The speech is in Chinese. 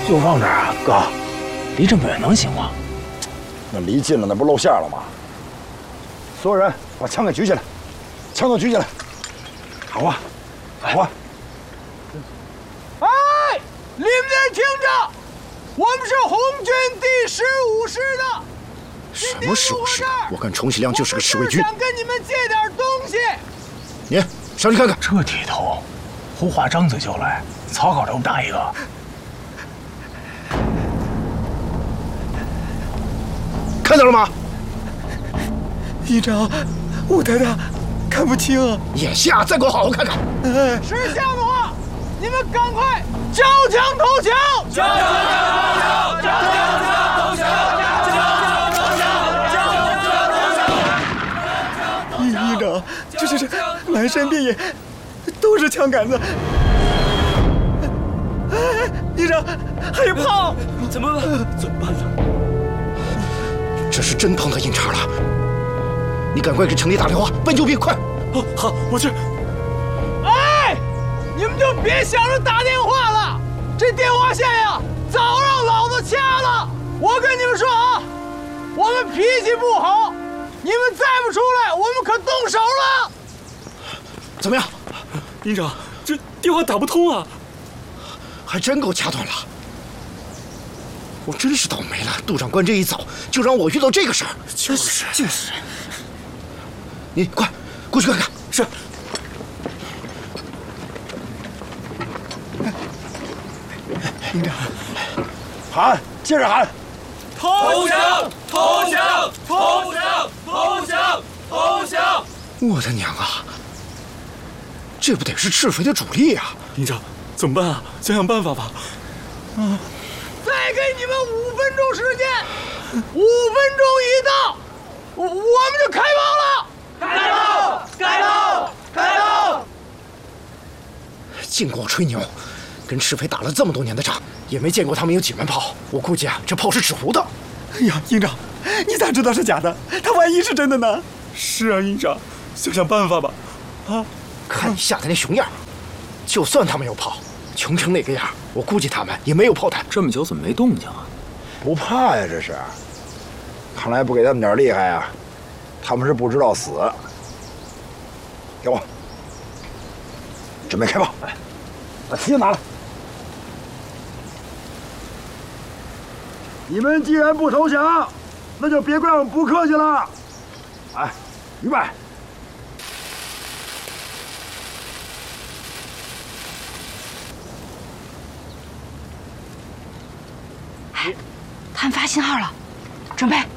就放这儿啊，哥，离这么远能行吗？ 那离近了，那不露馅了吗？所有人把枪给举起来，枪都举起来，好啊，好啊！ 哎，你们得听着，我们是红军第15师的。 什么15师？我看充其量就是个侍卫军。 想跟你们借点东西。 你上去看看。 这体头，胡话张嘴就来，草稿留不大一个。 看到了吗？ 营长，武太太看不清。 眼下再给我好好看看。 识相的话，你们赶快交枪投降！交枪投降！交枪投降！ 营长，这满山遍野都是枪杆子。哎，营长，还有炮！ 怎么办呢？ 这是真碰到硬茬了，你赶快给城里打电话搬救兵，快！ 好，我去。 哎，你们就别想着打电话了，这电话线呀，早让老子掐了。我跟你们说啊，我们脾气不好，你们再不出来，我们可动手了。 怎么样， 营长？这电话打不通啊！ 还真给我掐断了。我真是倒霉了，杜长官这一走，就让我遇到这个事儿。 就是， 你快过去看看。 是。 营长， 喊，接着喊！ 投降！投降！投降！投降！投降！ 我的娘啊！这不得是赤匪的主力啊！ 营长，怎么办啊？想想办法吧。 再给你们5分钟时间，5分钟一到，我们就开炮了！开炮！开炮！开炮！ 净给我吹牛，跟赤匪打了这么多年的仗，也没见过他们有几门炮。我估计啊，这炮是纸糊的。 哎呀，营长，你咋知道是假的？他万一是真的呢？ 是啊，营长，想想办法吧。 看你吓得那熊样，就算他们有炮，穷成那个样，我估计他们也没有炮弹。 这么久怎么没动静啊？ 不怕呀，这是。看来不给他们点厉害啊，他们是不知道死。给我，准备开炮！来，把旗子拿来。你们既然不投降，那就别怪我们不客气了。来，预备。 他们发信号了，准备。